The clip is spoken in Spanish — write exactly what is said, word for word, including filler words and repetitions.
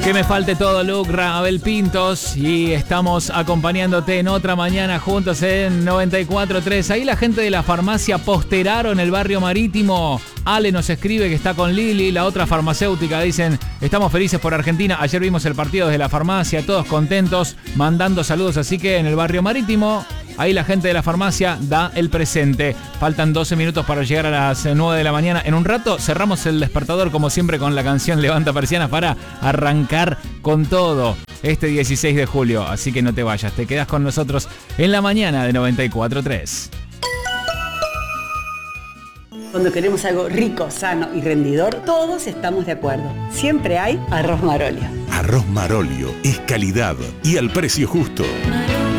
Que me falte todo, Luke, Abel Pintos. Y estamos acompañándote en otra mañana juntos en noventa y cuatro punto tres. Ahí la gente de la farmacia Posteraro en el barrio Marítimo. Ale nos escribe que está con Lili, la otra farmacéutica. Dicen, estamos felices por Argentina. Ayer vimos el partido desde la farmacia, todos contentos, mandando saludos. Así que en el barrio Marítimo, ahí la gente de la farmacia da el presente. Faltan doce minutos para llegar a las nueve de la mañana. En un rato cerramos el despertador, como siempre, con la canción Levanta Persianas para arrancar con todo este dieciséis de julio. Así que no te vayas, te quedas con nosotros en la mañana de noventa y cuatro punto tres. Cuando queremos algo rico, sano y rendidor, todos estamos de acuerdo. Siempre hay arroz Marolio. Arroz Marolio es calidad y al precio justo.